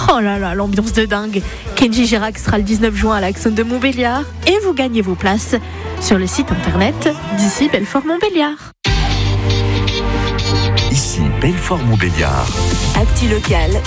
Oh là là, l'ambiance de dingue. Kenji Girac sera le 19 juin à l'Axone de Montbéliard et vous gagnez vos places sur le site internet d'ici Belfort-Montbéliard. Ici Belfort-Montbéliard. Actu locale